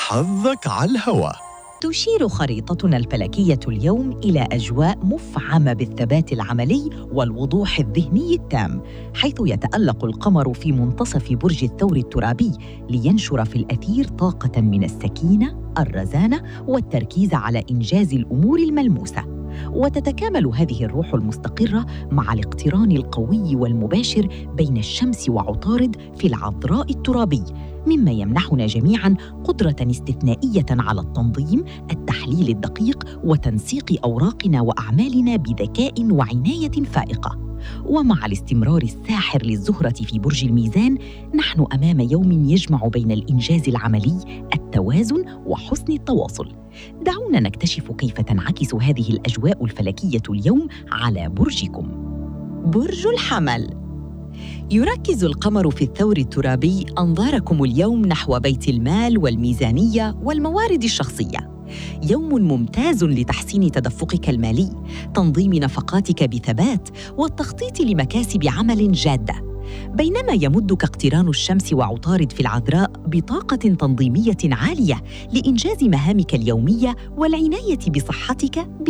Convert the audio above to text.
حظك على الهوا. تشير خريطتنا الفلكية اليوم إلى أجواء مفعمة بالثبات العملي والوضوح الذهني التام، حيث يتألق القمر في منتصف برج الثور الترابي لينشر في الأثير طاقة من السكينة، الرزانة والتركيز على إنجاز الأمور الملموسة. وتتكامل هذه الروح المستقرة مع الاقتران القوي والمباشر بين الشمس وعطارد في العذراء الترابي، مما يمنحنا جميعاً قدرة استثنائية على التنظيم، التحليل الدقيق وتنسيق أوراقنا وأعمالنا بذكاء وعناية فائقة. ومع الاستمرار الساحر للزهرة في برج الميزان، نحن أمام يوم يجمع بين الإنجاز العملي، التوازن وحسن التواصل. دعونا نكتشف كيف تنعكس هذه الأجواء الفلكية اليوم على برجكم. برج الحمل. يركز القمر في الثور الترابي أنظاركم اليوم نحو بيت المال والميزانية والموارد الشخصية. يوم ممتاز لتحسين تدفقك المالي، تنظيم نفقاتك بثبات، والتخطيط لمكاسب عمل جادة. بينما يمدك اقتران الشمس وعطارد في العذراء بطاقة تنظيمية عالية لإنجاز مهامك اليومية والعناية بصحتك